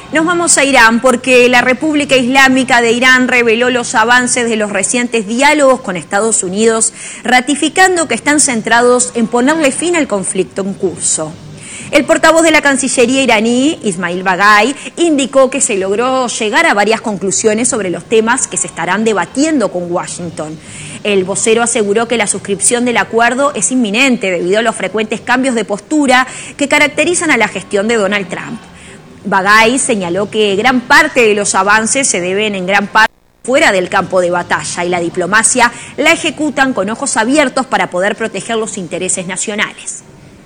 Nos vamos a Irán porque la República Islámica de Irán reveló los avances de los recientes diálogos con Estados Unidos, ratificando que están centrados en ponerle fin al conflicto en curso. El portavoz de la Cancillería iraní, Ismail Baghai, indicó que se logró llegar a varias conclusiones sobre los temas que se estarán debatiendo con Washington. El vocero aseguró que la suscripción del acuerdo es inminente debido a los frecuentes cambios de postura que caracterizan a la gestión de Donald Trump. Baghai señaló que gran parte de los avances se deben en gran parte fuera del campo de batalla y la diplomacia la ejecutan con ojos abiertos para poder proteger los intereses nacionales.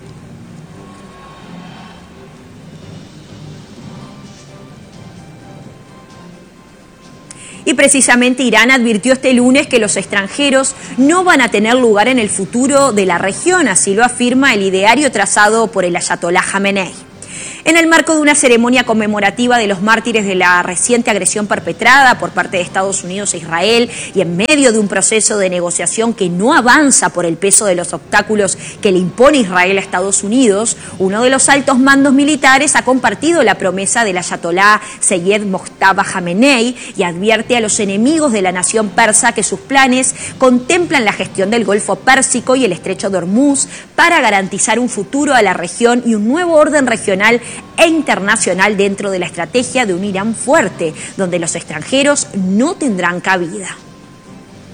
Y precisamente Irán advirtió este lunes que los extranjeros no van a tener lugar en el futuro de la región, así lo afirma el ideario trazado por el ayatolá Jamenei. En el marco de una ceremonia conmemorativa de los mártires de la reciente agresión perpetrada por parte de Estados Unidos e Israel y en medio de un proceso de negociación que no avanza por el peso de los obstáculos que le impone Israel a Estados Unidos, uno de los altos mandos militares ha compartido la promesa del ayatolá Seyed Mojtaba Jamenei y advierte a los enemigos de la nación persa que sus planes contemplan la gestión del Golfo Pérsico y el Estrecho de Hormuz para garantizar un futuro a la región y un nuevo orden regional e internacional dentro de la estrategia de un Irán fuerte, donde los extranjeros no tendrán cabida.